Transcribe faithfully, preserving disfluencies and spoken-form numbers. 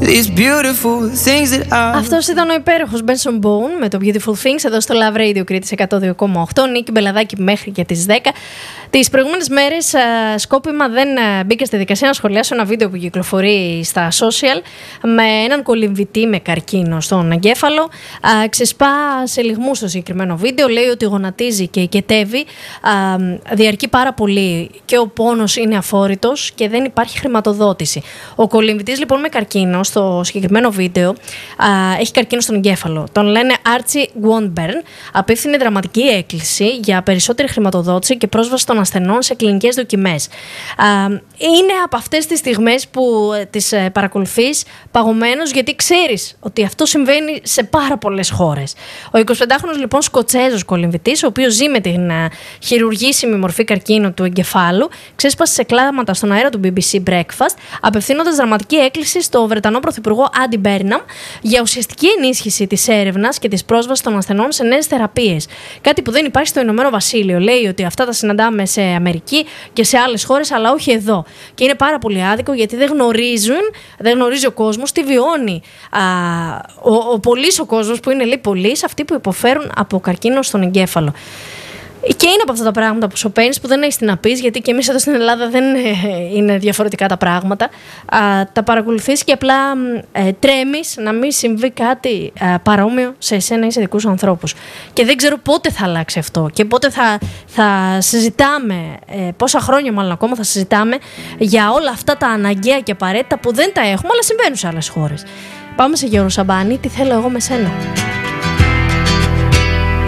Αυτός ήταν ο υπέροχος Benson Boone με το Beautiful Things εδώ στο Love Radio Κρήτης εκατό δύο κόμμα οκτώ. Νίκη Μπελαδάκη μέχρι και τις δέκα. Τις προηγούμενες μέρες α, σκόπιμα δεν α, μπήκα στη δικασία να σχολιάσω ένα βίντεο που κυκλοφορεί στα social με έναν κολυμβητή με καρκίνο στον εγκέφαλο. Α, ξεσπά σε λυγμούς στο συγκεκριμένο βίντεο. Λέει ότι γονατίζει και οικετεύει, α, διαρκεί πάρα πολύ και ο πόνος είναι αφόρητος και δεν υπάρχει χρηματοδότηση. Ο κολυμβητής λοιπόν με καρκίνο στο συγκεκριμένο βίντεο α, έχει καρκίνο στον εγκέφαλο. Τον λένε Archie Wonburn. Απίφθινε δραματική έκκληση για περισσότερη χρηματοδότηση και πρόσβαση των ασθενών σε κλινικές δοκιμές. Είναι από αυτές τις στιγμές που τις παρακολουθείς παγωμένος, γιατί ξέρεις ότι αυτό συμβαίνει σε πάρα πολλές χώρες. Ο εικοσιπεντάχρονος λοιπόν Σκοτσέζος κολυμβητής, ο οποίος ζει με την χειρουργήσιμη μορφή καρκίνου του εγκεφάλου, ξέσπασε σε κλάματα στον αέρα του μπι μπι σι Breakfast, απευθύνοντας δραματική έκκληση στο Βρετανό Πρωθυπουργό Άντι Μπέρναμ για ουσιαστική ενίσχυση της έρευνας και της πρόσβασης των ασθενών σε νέες θεραπείες. Κάτι που δεν υπάρχει στο Ηνωμένο Βασίλειο. Λέει ότι αυτά τα συναντάμε σε Αμερική και σε άλλες χώρες, αλλά όχι εδώ. Και είναι πάρα πολύ άδικο, γιατί δεν γνωρίζουν, δεν γνωρίζει ο κόσμος τι βιώνει α, ο, ο πολύς ο κόσμος, που είναι λέει πολύς, αυτοί που υποφέρουν από καρκίνο στον εγκέφαλο. Και είναι από αυτά τα πράγματα που σωπαίνεις, που δεν έχεις τι να πεις, γιατί και εμείς εδώ στην Ελλάδα δεν είναι διαφορετικά τα πράγματα. Α, τα παρακολουθείς και απλά ε, τρέμεις να μην συμβεί κάτι ε, παρόμοιο σε εσένα ή σε δικούς ανθρώπους. Και δεν ξέρω πότε θα αλλάξει αυτό και πότε θα, θα συζητάμε, ε, πόσα χρόνια μάλλον ακόμα θα συζητάμε για όλα αυτά τα αναγκαία και απαραίτητα που δεν τα έχουμε, αλλά συμβαίνουν σε άλλες χώρες. Πάμε σε Γιώργο Σαμπάνη, τι θέλω εγώ με σένα.